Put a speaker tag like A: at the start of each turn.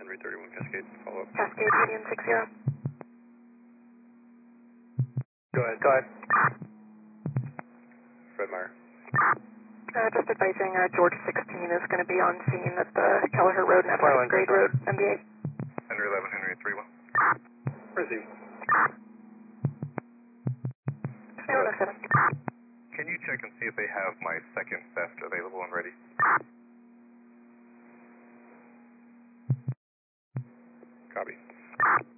A: Henry 31 Cascade, follow up.
B: Cascade, median 60.
A: Go ahead. Fred Meyer.
B: Just advising George 16 is going to be on scene at the Kelleher Road and Atlantic Grade Road, MBA.
A: Henry 11, Henry 31. Receive. Can you check and see if they have my second theft available and ready? Copy.